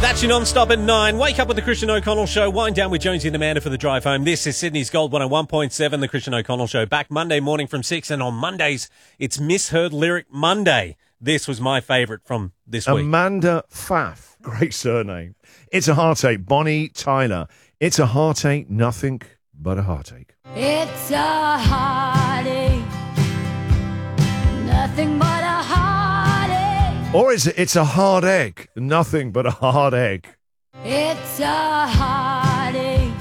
That's your non-stop at 9. Wake up with the Christian O'Connell Show. Wind down with Jonesy and Amanda for the drive home. This is Sydney's Gold 101.7, the Christian O'Connell Show. Back Monday morning from 6. And on Mondays, it's Misheard Lyric Monday. This was my favourite from this week. Amanda Pfaff. Great surname. It's a heartache. Bonnie Tyler. It's a heartache. Nothing but a heartache. It's a heartache. Nothing but a heartache. Or is it, it's a hard egg? Nothing but a hard egg. It's a heartache.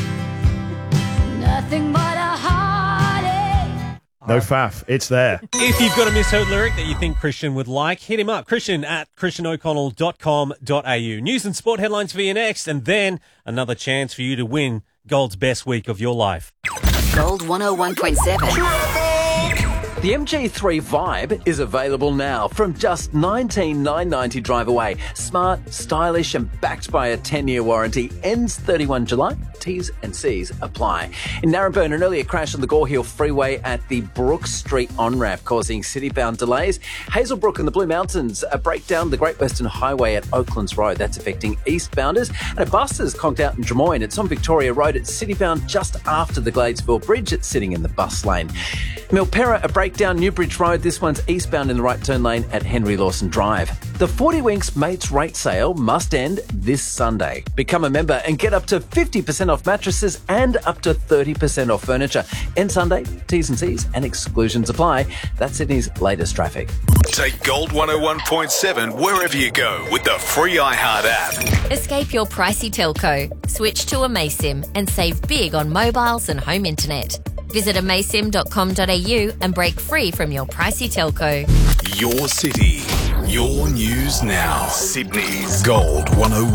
Nothing but a heartache. No faff. It's there. If you've got a misheard lyric that you think Christian would like, hit him up. Christian at christianoconnell.com.au. News and sport headlines for you next, and then another chance for you to win Gold's best week of your life. Gold 101.7. The MG3 Vibe is available now from just $19,990 drive away. Smart, stylish and backed by a 10-year warranty. Ends 31 July. T's and C's apply. In Narrabeen, an earlier crash on the Gore Hill Freeway at the Brook Street on-ramp causing city-bound delays. Hazelbrook and the Blue Mountains, a breakdown the Great Western Highway at Oaklands Road. That's affecting eastbounders. And a bus is conked out in Drummoyne. It's on Victoria Road. It's city-bound just after the Gladesville Bridge. It's sitting in the bus lane. Milperra, a breakdown Newbridge Road. This one's eastbound in the right turn lane at Henry Lawson Drive. The 40 Winks Mates Rate Sale must end this Sunday. Become a member and get up to 50% off mattresses and up to 30% off furniture. End Sunday. T's and C's and exclusions apply. That's Sydney's latest traffic. Take Gold 101.7 wherever you go with the free iHeart app. Escape your pricey telco. Switch to Amasim and save big on mobiles and home internet. Visit amasim.com.au and break free from your pricey telco. Your city, your news now. Sydney's Gold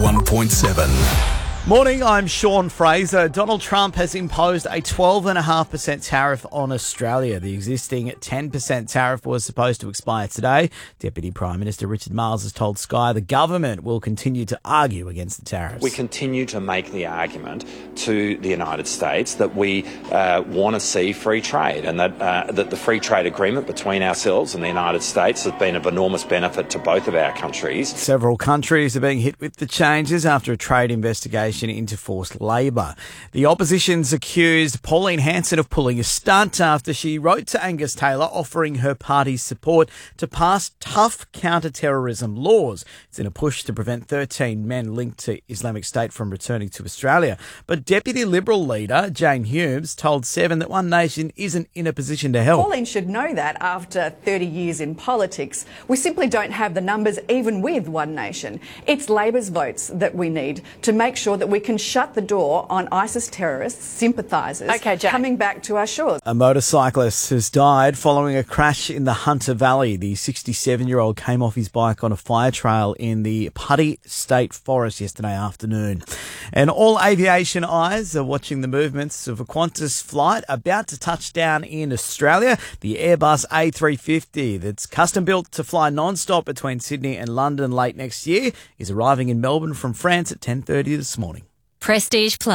101.7. Morning, I'm Sean Fraser. Donald Trump has imposed a 12.5% tariff on Australia. The existing 10% tariff was supposed to expire today. Deputy Prime Minister Richard Marles has told Sky the government will continue to argue against the tariffs. We continue to make the argument to the United States that we want to see free trade and that the free trade agreement between ourselves and the United States has been of enormous benefit to both of our countries. Several countries are being hit with the changes after a trade investigation into forced labour. The opposition's accused Pauline Hanson of pulling a stunt after she wrote to Angus Taylor offering her party's support to pass tough counter-terrorism laws. It's in a push to prevent 13 men linked to Islamic State from returning to Australia. But Deputy Liberal leader Jane Humes told Seven that One Nation isn't in a position to help. Pauline should know that after 30 years in politics, we simply don't have the numbers even with One Nation. It's Labor's votes that we need to make sure that we can shut the door on ISIS terrorists, sympathisers, coming back to our shores. A motorcyclist has died following a crash in the Hunter Valley. The 67-year-old came off his bike on a fire trail in the Putty State Forest yesterday afternoon. And all aviation eyes are watching the movements of a Qantas flight about to touch down in Australia. The Airbus A350 that's custom built to fly non-stop between Sydney and London late next year is arriving in Melbourne from France at 10:30 this morning. Prestige Plus.